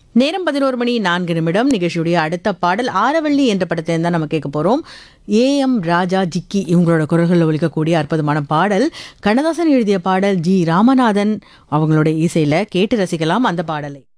நேரம் 11 மணி 4 நிமிடம். நிகழ்ச்சியுடைய அடுத்த பாடல் ஆரவள்ளி என்ற படத்தை தான் நம்ம கேட்க போறோம். ஏஎம் ராஜா, ஜிக்கி இவங்களோட குரல்களில் ஒலிக்கக்கூடிய அற்புதமான பாடல். கண்ணதாசன் எழுதிய பாடல், ஜி ராமநாதன் அவங்களுடைய இசையில கேட்டு ரசிக்கலாம் அந்த பாடலை.